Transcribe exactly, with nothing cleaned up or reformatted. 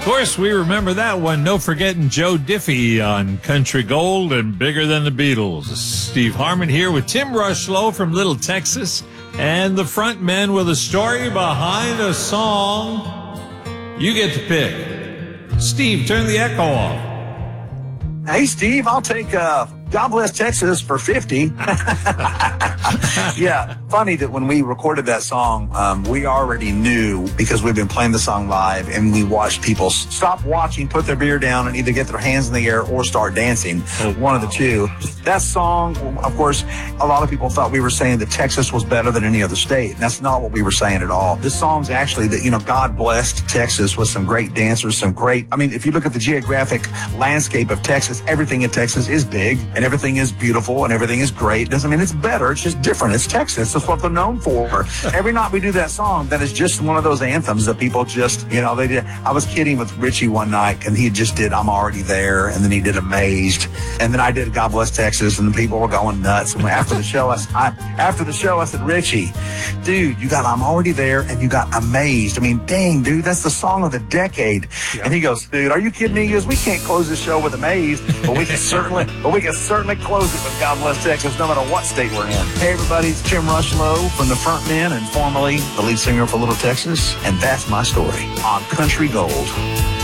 course, we remember that one. No forgetting Joe Diffie on Country Gold and Bigger Than the Beatles. Steve Harmon here with Tim Rushlow from Little Texas and the front men with a story behind a song. You get to pick. Steve, turn the echo off. Hey, Steve, I'll take uh, God Bless Texas for fifty. Yeah, funny that when we recorded that song, um, we already knew because we've been playing the song live and we watched people stop watching, put their beer down, and either get their hands in the air or start dancing. Oh, one of the two. That song, of course, a lot of people thought we were saying that Texas was better than any other state. And that's not what we were saying at all. This song's actually that, you know, God blessed Texas with some great dancers, some great, I mean, if you look at the geographic landscape of Texas, everything in Texas is big and everything is beautiful and everything is great. Doesn't mean it's better. It's just different. It's Texas. That's what they're known for. Every night we do that song, that is just one of those anthems that people just, you know, they did. I was kidding with Richie one night and he just did I'm Already There, and then he did Amazed, and then I did God Bless Texas, and the people were going nuts. And after the show, I, I after the show, I said, Richie, dude, you got I'm Already There and you got Amazed. I mean, dang, dude, that's the song of the decade. Yeah. And he goes, dude, are you kidding me? He goes, we can't close the show with Amazed, but we can certainly, but we can certainly close it with God Bless Texas, no matter what state we're in. Hey, everybody, it's Tim Rushlow from the front men and formerly the lead singer for Little Texas, and that's my story on Country Gold.